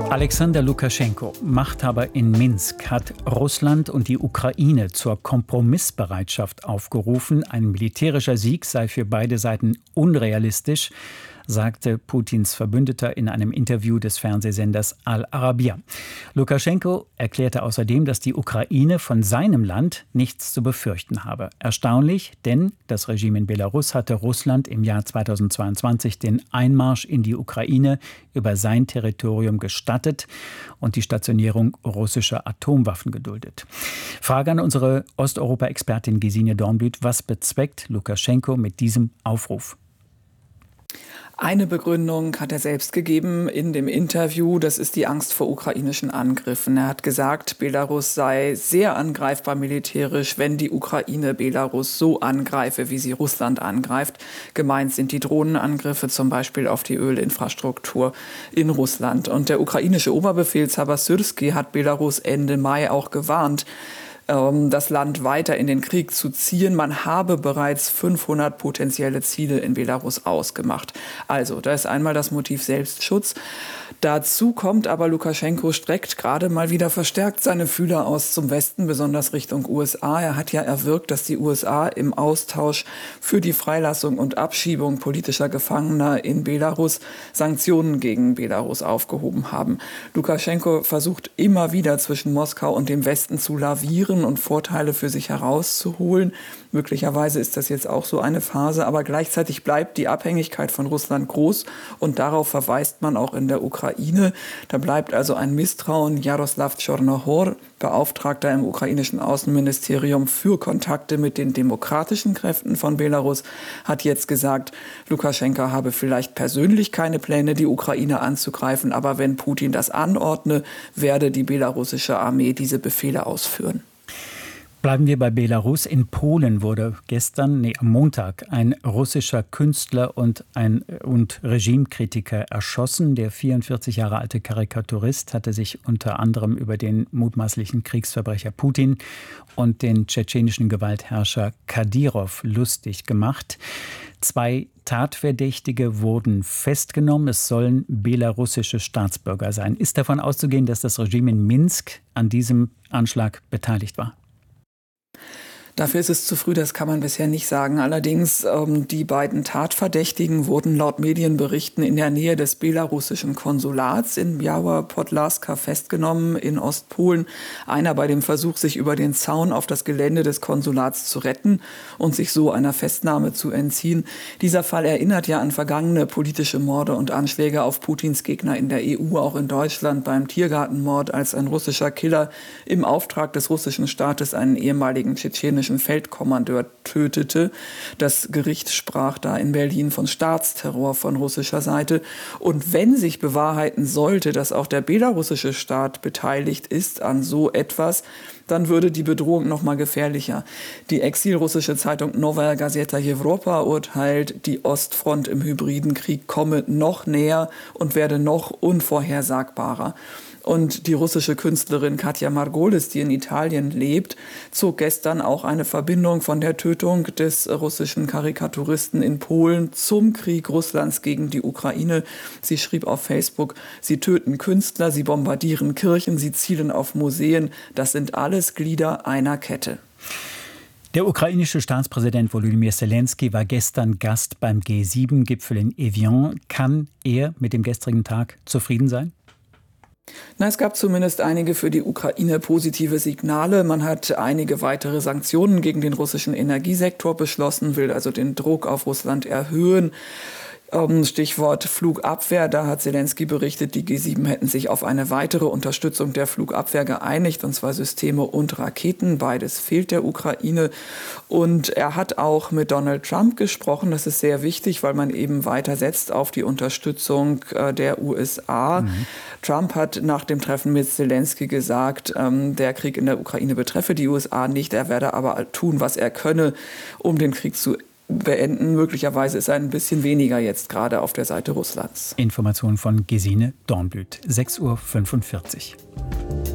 Alexander Lukaschenko, Machthaber in Minsk, hat Russland und die Ukraine zur Kompromissbereitschaft aufgerufen. Ein militärischer Sieg sei für beide Seiten unrealistisch, sagte Putins Verbündeter in einem Interview des Fernsehsenders Al Arabiya. Lukaschenko erklärte außerdem, dass die Ukraine von seinem Land nichts zu befürchten habe. Erstaunlich, denn das Regime in Belarus hatte Russland im Jahr 2022 den Einmarsch in die Ukraine über sein Territorium gestattet und die Stationierung russischer Atomwaffen geduldet. Frage an unsere Osteuropa-Expertin Gesine Dornblüt: Was bezweckt Lukaschenko mit diesem Aufruf? Eine Begründung hat er selbst gegeben in dem Interview, das ist die Angst vor ukrainischen Angriffen. Er hat gesagt, Belarus sei sehr angreifbar militärisch, wenn die Ukraine Belarus so angreife, wie sie Russland angreift. Gemeint sind die Drohnenangriffe zum Beispiel auf die Ölinfrastruktur in Russland. Und der ukrainische Oberbefehlshaber Syrski hat Belarus Ende Mai auch gewarnt, das Land weiter in den Krieg zu ziehen. Man habe bereits 500 potenzielle Ziele in Belarus ausgemacht. Also, da ist einmal das Motiv Selbstschutz. Dazu kommt aber, Lukaschenko streckt gerade mal wieder verstärkt seine Fühler aus zum Westen, besonders Richtung USA. Er hat ja erwirkt, dass die USA im Austausch für die Freilassung und Abschiebung politischer Gefangener in Belarus Sanktionen gegen Belarus aufgehoben haben. Lukaschenko versucht immer wieder zwischen Moskau und dem Westen zu lavieren und Vorteile für sich herauszuholen. Möglicherweise ist das jetzt auch so eine Phase, aber gleichzeitig bleibt die Abhängigkeit von Russland groß und darauf verweist man auch in der Ukraine. Da bleibt also ein Misstrauen. Jaroslav Tschornohor, Beauftragter im ukrainischen Außenministerium für Kontakte mit den demokratischen Kräften von Belarus, hat jetzt gesagt, Lukaschenko habe vielleicht persönlich keine Pläne, die Ukraine anzugreifen, aber wenn Putin das anordne, werde die belarussische Armee diese Befehle ausführen. Bleiben wir bei Belarus. In Polen wurde am Montag ein russischer Künstler und Regimekritiker erschossen. Der 44 Jahre alte Karikaturist hatte sich unter anderem über den mutmaßlichen Kriegsverbrecher Putin und den tschetschenischen Gewaltherrscher Kadyrov lustig gemacht. 2 Tatverdächtige wurden festgenommen. Es sollen belarussische Staatsbürger sein. Ist davon auszugehen, dass das Regime in Minsk an diesem Anschlag beteiligt war? Dafür ist es zu früh, das kann man bisher nicht sagen. Allerdings, die beiden Tatverdächtigen wurden laut Medienberichten in der Nähe des belarussischen Konsulats in Biała Podlaska festgenommen in Ostpolen. Einer bei dem Versuch, sich über den Zaun auf das Gelände des Konsulats zu retten und sich so einer Festnahme zu entziehen. Dieser Fall erinnert ja an vergangene politische Morde und Anschläge auf Putins Gegner in der EU, auch in Deutschland beim Tiergartenmord, als ein russischer Killer im Auftrag des russischen Staates einen ehemaligen tschetschenischen Feldkommandeur tötete. Das Gericht sprach da in Berlin von Staatsterror von russischer Seite. Und wenn sich bewahrheiten sollte, dass auch der belarussische Staat beteiligt ist an so etwas, dann würde die Bedrohung noch mal gefährlicher. Die exilrussische Zeitung Novaya Gazeta Evropa urteilt, die Ostfront im hybriden Krieg komme noch näher und werde noch unvorhersagbarer. Und die russische Künstlerin Katja Margolis, die in Italien lebt, zog gestern auch eine Verbindung von der Tötung des russischen Karikaturisten in Polen zum Krieg Russlands gegen die Ukraine. Sie schrieb auf Facebook: Sie töten Künstler, sie bombardieren Kirchen, sie zielen auf Museen. Das sind alles Glieder einer Kette. Der ukrainische Staatspräsident Volodymyr Zelensky war gestern Gast beim G7-Gipfel in Evian. Kann er mit dem gestrigen Tag zufrieden sein? Na, es gab zumindest einige für die Ukraine positive Signale. Man hat einige weitere Sanktionen gegen den russischen Energiesektor beschlossen, will also den Druck auf Russland erhöhen. Stichwort Flugabwehr, da hat Zelensky berichtet, die G7 hätten sich auf eine weitere Unterstützung der Flugabwehr geeinigt, und zwar Systeme und Raketen. Beides fehlt der Ukraine. Und er hat auch mit Donald Trump gesprochen. Das ist sehr wichtig, weil man eben weiter setzt auf die Unterstützung der USA. Trump hat nach dem Treffen mit Zelensky gesagt, der Krieg in der Ukraine betreffe die USA nicht. Er werde aber tun, was er könne, um den Krieg zu beenden. Möglicherweise ist er ein bisschen weniger jetzt gerade auf der Seite Russlands. Informationen von Gesine Dornblüt, 6:45 Uhr.